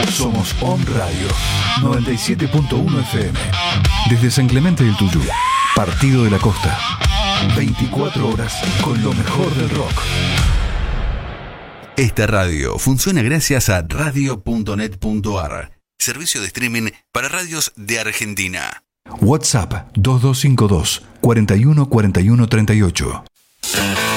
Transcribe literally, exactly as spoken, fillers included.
Somos On Radio noventa y siete punto uno F M. Desde San Clemente del Tuyú, Partido de la Costa. veinticuatro horas con lo mejor del rock. Esta radio funciona gracias a radio punto net punto a r, servicio de streaming para radios de Argentina. WhatsApp dos dos cinco dos, cuatro uno cuatro uno tres ocho.